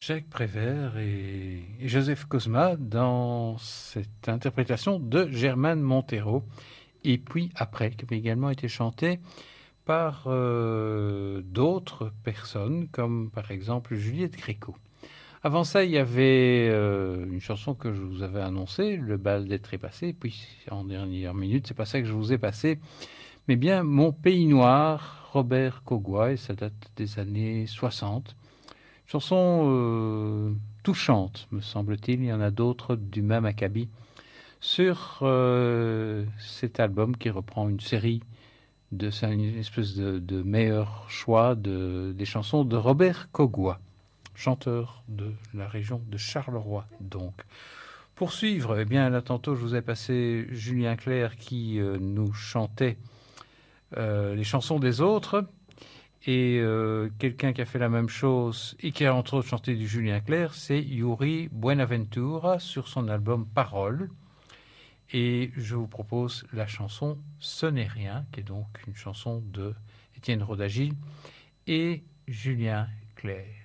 Jacques Prévert et Joseph Cosma dans cette interprétation de Germaine Montero. Et puis après, qui avait également été chantée par d'autres personnes, comme par exemple Juliette Gréco. Avant ça, il y avait une chanson que je vous avais annoncée, Le bal des trépassés. Puis en dernière minute, c'est pas ça que je vous ai passé, mais bien Mon pays noir, Robert Cogouin, et ça date des années 60. Chanson touchante, me semble-t-il. Il y en a d'autres du même acabit sur cet album qui reprend une série c'est une espèce de meilleur choix des chansons de Robert Cogouin, chanteur de la région de Charleroi. Donc, pour suivre, eh bien là tantôt je vous ai passé Julien Clerc qui nous chantait les chansons des autres. Et quelqu'un qui a fait la même chose et qui a entre autres chanté du Julien Clerc, c'est Yuri Buenaventura sur son album Parole. Et je vous propose la chanson Ce n'est rien, qui est donc une chanson de Étienne Rodagil et Julien Clerc.